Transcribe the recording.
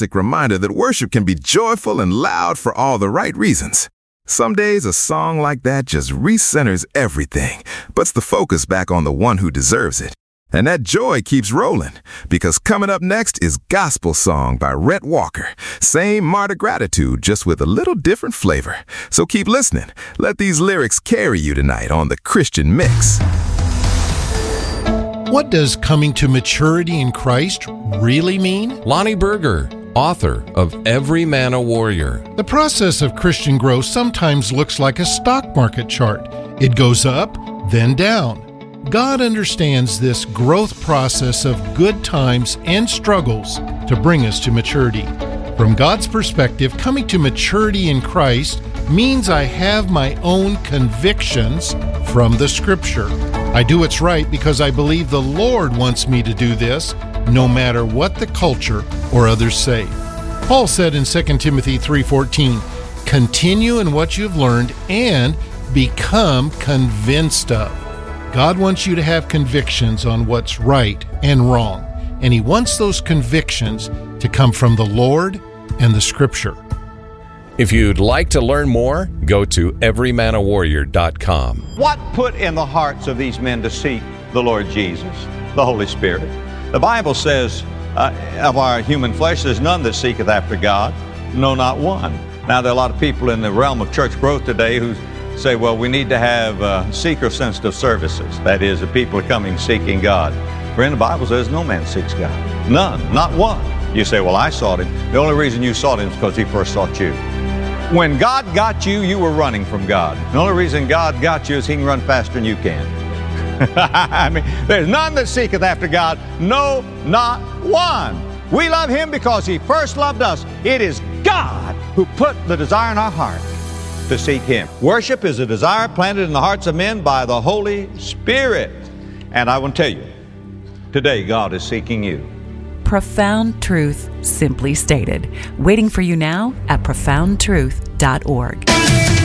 reminder that worship can be joyful and loud for all the right reasons. Some days a song like that just recenters everything, puts the focus back on the one who deserves it. And that joy keeps rolling, because coming up next is Gospel Song by Rhett Walker. Same Martyr Gratitude, just with a little different flavor. So keep listening. Let these lyrics carry you tonight on The Christian Mix. What does coming to maturity in Christ really mean? Lonnie Berger, author of Every Man a Warrior. The process of Christian growth sometimes looks like a stock market chart. It goes up, then down. God understands this growth process of good times and struggles to bring us to maturity. From God's perspective, coming to maturity in Christ means I have my own convictions from the Scripture. I do what's right because I believe the Lord wants me to do this, no matter what the culture or others say. Paul said in 2 Timothy 3:14, "Continue in what you've learned and become convinced of." God wants you to have convictions on what's right and wrong, and He wants those convictions to come from the Lord and the Scripture. If you'd like to learn more, go to everymanawarrior.com. What put in the hearts of these men to seek the Lord Jesus? The Holy Spirit. The Bible says, of our human flesh, there's none that seeketh after God, no, not one. Now, there are a lot of people in the realm of church growth today who say, well, we need to have seeker-sensitive services. That is, the people are coming seeking God. Friend, the Bible says no man seeks God. None, not one. You say, well, I sought Him. The only reason you sought Him is because He first sought you. When God got you, you were running from God. The only reason God got you is He can run faster than you can. I mean, there's none that seeketh after God. No, not one. We love Him because He first loved us. It is God who put the desire in our heart to seek Him. Worship is a desire planted in the hearts of men by the Holy Spirit. And I will tell you, today God is seeking you. Profound truth simply stated. Waiting for you now at profoundtruth.org.